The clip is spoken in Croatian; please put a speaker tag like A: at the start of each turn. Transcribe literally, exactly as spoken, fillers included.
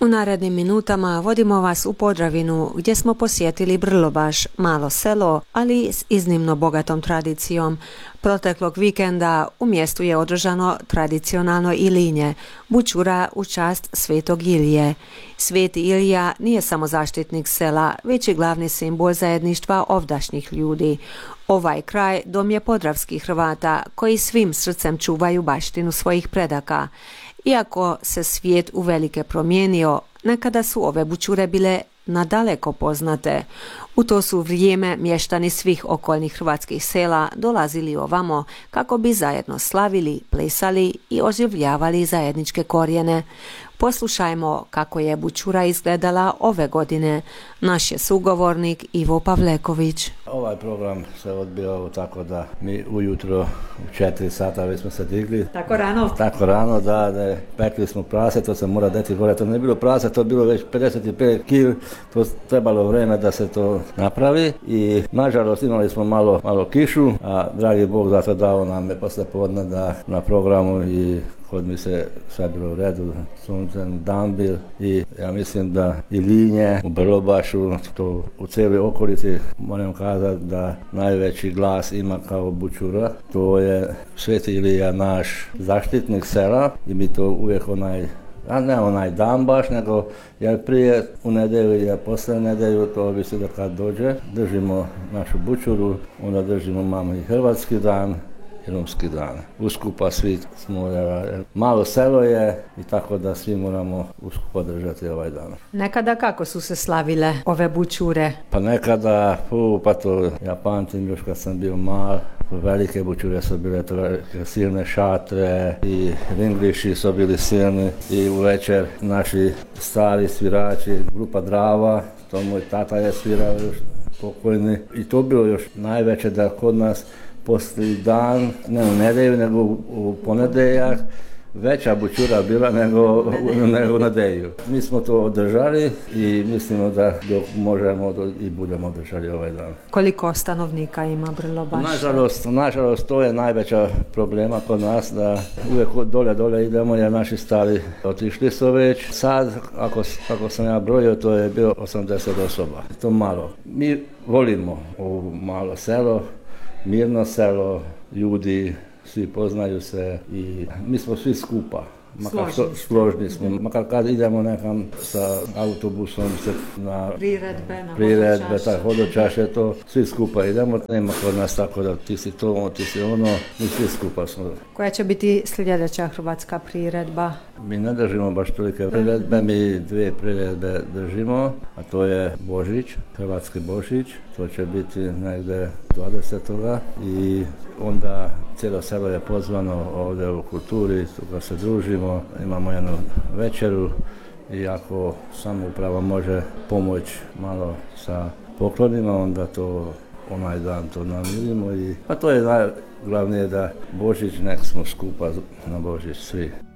A: U narednim minutama vodimo vas u Podravinu gdje smo posjetili Brlobaš, malo selo, ali s iznimno bogatom tradicijom. Proteklog vikenda u mjestu je održano tradicionalno ilinje, bućura u čast Svetog Ilije. Sveti Ilija nije samo zaštitnik sela, već i glavni simbol zajedništva ovdašnjih ljudi. Ovaj kraj dom je podravskih Hrvata koji svim srcem čuvaju baštinu svojih predaka. Iako se svijet uvelike promijenio, nekada su ove bućure bile nadaleko poznate. U to su vrijeme mještani svih okolnih hrvatskih sela dolazili ovamo kako bi zajedno slavili, plesali i oživljavali zajedničke korijene. Poslušajmo kako je bućura izgledala ove godine. Naš je sugovornik Ivo Pavleković.
B: Ovaj program se odbio tako da mi ujutro u četiri sata već smo se digli.
A: Tako rano?
B: Tako rano, da, da pekli smo prase, to se mora deti gore. To ne bilo prase, to je bilo već pedeset pet kil, to trebalo vrijeme da se to napravi i nažalost imali smo malo, malo kišu, a dragi Bog zato dao nam je posle podne da na programu i kod mi se sve bilo u redu, suncem, dan bil i ja mislim da i linje u Brlobašu, to u cijeloj okolici moram kazati da najveći glas ima kao bućura. To je Sveti Ilija naš zaštitnik sela i mi to uvijek onaj, a ne onaj dan baš, nego jer prije u nedjelju i poslije nedjelju, to ovisi da kad dođe, držimo našu bućuru, onda držimo mamo i hrvatski dan, i romski dan. Uskupa svi smo, malo selo je i tako da svi moramo uskupa držati ovaj dan.
A: Nekada kako su se slavile ove bućure?
B: Pa nekada, pu, pa to ja pamtim još kad sam bio mal, velike bućure su bile, to velike silne šatre i ringliši su bili silni i u večer naši stari svirači, grupa Drava, to moj tata je svirao još pokojni i to bilo još najveće da kod nas poslije dan, ne u nedjelju, nego u ponedjeljak, veća bućura bila nego, nego u nedjelju. Mi smo to održali i mislimo da dok možemo i budemo održali ovaj dan.
A: Koliko stanovnika ima Brlobaš?
B: Nažalost, nažalost, to je najveća problema kod nas, da uvijek dole, dole idemo jer naši stari otišli su već. Sad, ako, ako sam ja brojio, to je bilo osamdeset osoba. To malo. Mi volimo ovo malo selo, mirno selo, ljudi, svi poznaju se i mi smo svi skupa. Makar složni, složni smo. Makar kad idemo nekam sa autobusom se na
A: priredbe, na
B: priredbe, tak, hodočaše, to svi skupa idemo. Nema kod nas tako da ti si to, ti si ono, mi svi skupa smo.
A: Koja će biti sljedeća hrvatska priredba?
B: Mi ne držimo baš tolike priredbe, mi dvije priredbe držimo, a to je Božić, hrvatski Božić, to će biti negdje dvadesetoga i onda cijelo selo je pozvano ovdje u kulturi, tu se družimo, imamo jednu večeru i ako samouprava može pomoć malo sa poklonima, onda to onaj dan to namirimo i a to je najglavnije da Božić nek smo skupa na Božić svi.